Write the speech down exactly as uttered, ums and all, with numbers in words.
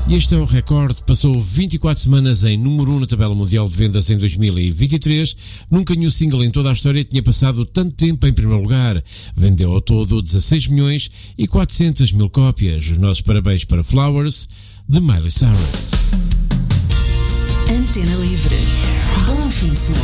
E este é o recorde, passou vinte e quatro semanas em número um na tabela mundial de vendas em dois mil e vinte e três. Nunca nenhum single em toda a história tinha passado tanto tempo em primeiro lugar. Vendeu ao todo dezasseis milhões e quatrocentas mil cópias. Os nossos parabéns para Flowers, de Miley Cyrus. Antena Livre. Bom fim de semana.